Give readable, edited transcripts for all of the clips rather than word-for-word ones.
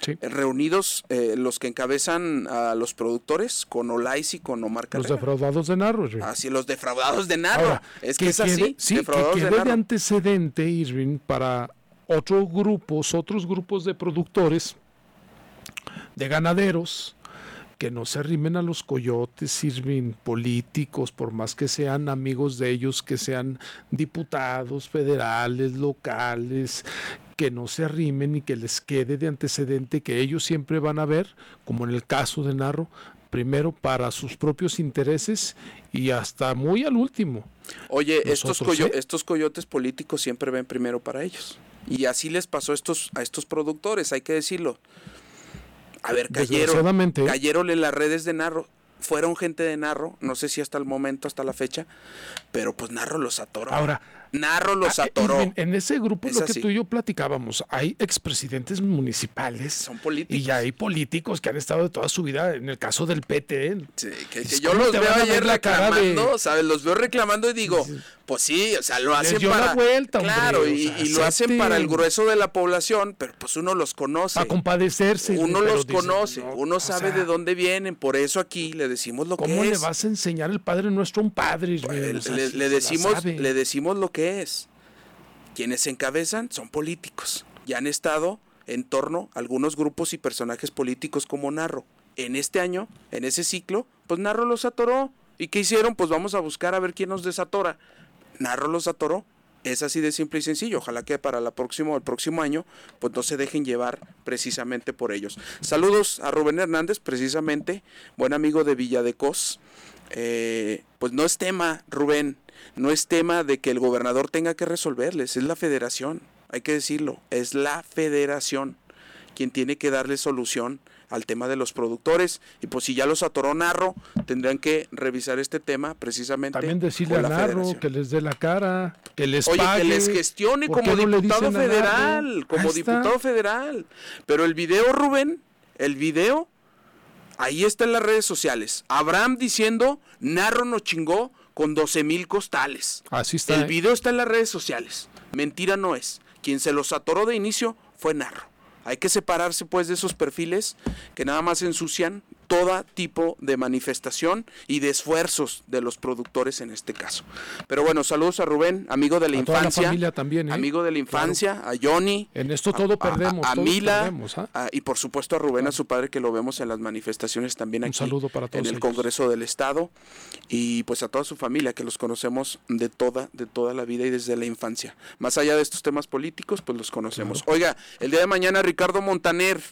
Sí. Reunidos los que encabezan a los productores, con Olais y con Omar Carrera. Los defraudados de Narro, Irving. Así, los defraudados de Narro. Ahora, es que es así, sí, defraudados que de quede Narro. de antecedente, Irving, para otros grupos de productores, de ganaderos, que no se arrimen a los coyotes, Irving, políticos, por más que sean amigos de ellos, que sean diputados federales, locales, que no se arrimen y que les quede de antecedente que ellos siempre van a ver, como en el caso de Narro, primero para sus propios intereses y hasta muy al último. Oye, estos coyotes políticos siempre ven primero para ellos. Y así les pasó a estos productores, hay que decirlo. A ver, cayeron en las redes de Narro, fueron gente de Narro, no sé si hasta el momento, hasta la fecha, pero pues Narro los atoró. Ahora, Narro los atoró. En ese grupo es lo que tú y yo platicábamos, hay expresidentes municipales. Son políticos. Y ya hay políticos que han estado de toda su vida, en el caso del PT. Sí, que yo los veo ayer reclamando, ¿sabes? Los veo reclamando y digo, pues sí, o sea, lo hacen para... la vuelta, claro, hombre, y lo hacen para el grueso de la población, pero pues uno los conoce. Para compadecerse. Uno los conoce, uno sabe de dónde vienen, por eso aquí le decimos lo que es. ¿Cómo le vas a enseñar el Padre Nuestro a un padre? Le decimos lo que es. Quienes encabezan son políticos y han estado en torno a algunos grupos y personajes políticos como Narro. En este año, en ese ciclo, pues Narro los atoró. ¿Y qué hicieron? Pues vamos a buscar a ver quién nos desatora. Narro los atoró. Es así de simple y sencillo. Ojalá que para el próximo año pues no se dejen llevar precisamente por ellos. Saludos a Rubén Hernández, precisamente, buen amigo de Villa de Cos. Pues no es tema, Rubén, no es tema de que el gobernador tenga que resolverles, es la federación, hay que decirlo, es la federación quien tiene que darle solución al tema de los productores, y pues si ya los atoró Narro, tendrán que revisar este tema precisamente. También decirle a Narro que les dé la cara, que les pague. Que les gestione como diputado federal, Pero el video, Rubén, ahí está en las redes sociales. Abraham diciendo, Narro nos chingó con 12,000 costales. Así está. El video está en las redes sociales. Mentira no es. Quien se los atoró de inicio fue Narro. Hay que separarse pues de esos perfiles que nada más ensucian todo tipo de manifestación y de esfuerzos de los productores en este caso. Pero bueno, saludos a Rubén, amigo de la infancia. Toda la familia también, amigo de la infancia, claro. A Johnny. En esto todo perdemos. A Mila, y por supuesto a Rubén, a su padre, que lo vemos en las manifestaciones también aquí. Un saludo para todos en el Congreso del Estado. Y pues a toda su familia, que los conocemos de toda la vida y desde la infancia. Más allá de estos temas políticos, pues los conocemos. Claro. Oiga, el día de mañana Ricardo Montaner,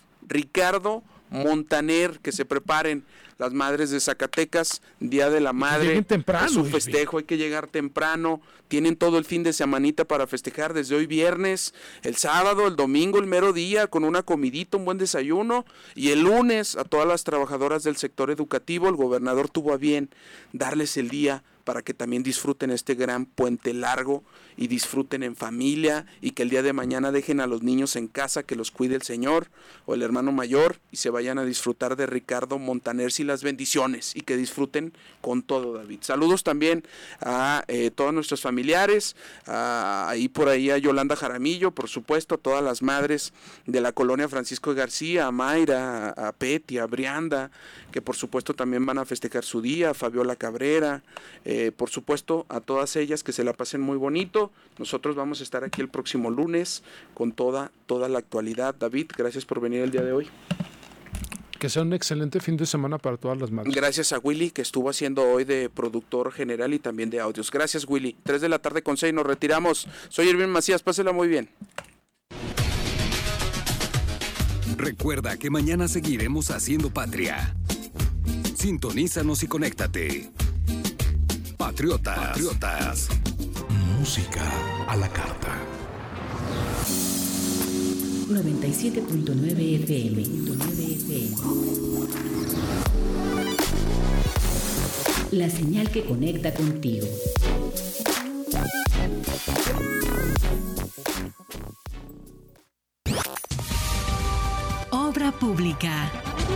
que se preparen las madres de Zacatecas, Día de la Madre, temprano, es su festejo, hay que llegar temprano, tienen todo el fin de semanita para festejar, desde hoy viernes, el sábado, el domingo, el mero día, con una comidita, un buen desayuno, y el lunes a todas las trabajadoras del sector educativo, el gobernador tuvo a bien darles el día para que también disfruten este gran puente largo y disfruten en familia, y que el día de mañana dejen a los niños en casa, que los cuide el Señor o el hermano mayor, y se vayan a disfrutar de Ricardo Montaner y las bendiciones, y que disfruten con todo, David. Saludos también a todos nuestros familiares, por ahí a Yolanda Jaramillo, por supuesto, a todas las madres de la colonia Francisco García, a Mayra, a Peti, a Brianda, que por supuesto también van a festejar su día, a Fabiola Cabrera, por supuesto a todas ellas, que se la pasen muy bonito. Nosotros vamos a estar aquí el próximo lunes con toda la actualidad. David, gracias por venir el día de hoy. Que sea un excelente fin de semana para todas las madres. Gracias a Willy, que estuvo haciendo hoy de productor general y también de audios. Gracias, Willy. 3:00 nos retiramos. Soy Irving Macías, pásela muy bien. Recuerda que mañana seguiremos haciendo patria. Sintonízanos y conéctate. Patriotas. Música a la carta. 97.9 FM. La señal que conecta contigo. Obra pública.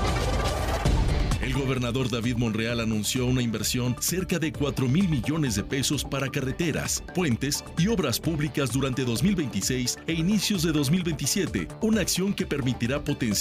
El gobernador David Monreal anunció una inversión cerca de 4,000 millones de pesos para carreteras, puentes y obras públicas durante 2026 e inicios de 2027, una acción que permitirá potenciar